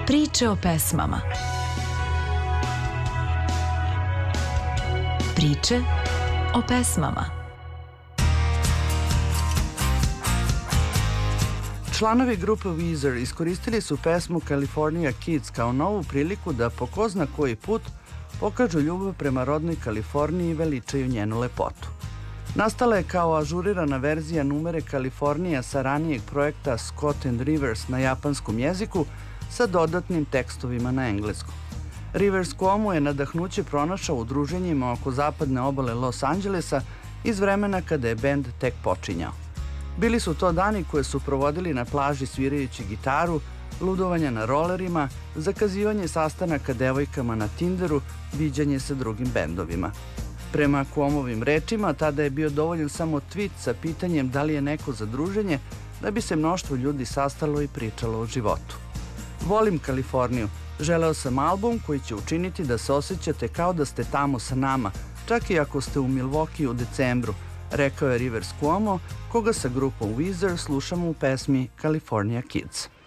Priče o pesmama. Priče o pesmama. Članovi grupe Weezer iskoristili su pesmu California Kids kao novu priliku da po ko zna koji put pokažu ljubav prema rodnoj Kaliforniji i veličaju njenu lepotu. Nastala je kao ažurirana verzija numere Kalifornija sa ranijeg projekta Scott and Rivers na japanskom jeziku sa dodatnim tekstovima na engleskom. Rivers Cuomo je nadahnuće pronašao u druženjima oko zapadne obale Los Angelesa iz vremena kada je bend tek počinjao. Bili su to dani koje su provodili na plaži svirajući gitaru, ludovanja na rolerima, zakazivanje sastanaka devojkama na Tinderu, viđanje sa drugim bendovima. Prema Cuomovim rečima, tada je bio dovoljan samo tweet sa pitanjem da li je neko za druženje, da bi se mnoštvo ljudi sastalo i pričalo o životu. Volim Kaliforniju, želeo sam album koji će učiniti da se osjećate kao da ste tamo sa nama, čak i ako ste u Milwaukee u decembru, rekao je Rivers Cuomo, koga sa grupom Weezer slušamo u pesmi California Kids.